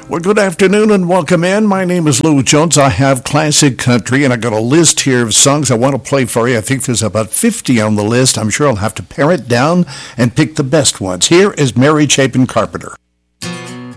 Well, good afternoon and welcome in. My name is Lou Jones. I have classic country, and I got a list here of songs I want to play for you. I think there's about 50 on the list. I'm sure I'll have to pare it down and pick the best ones. Here is Mary Chapin Carpenter.